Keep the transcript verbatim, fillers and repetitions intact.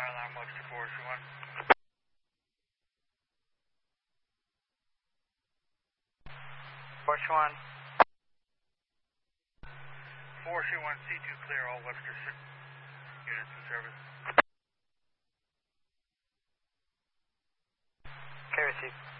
fire alarm, Webster four two one. four two one. four two one, C two clear, all Webster six units in service. Okay, received.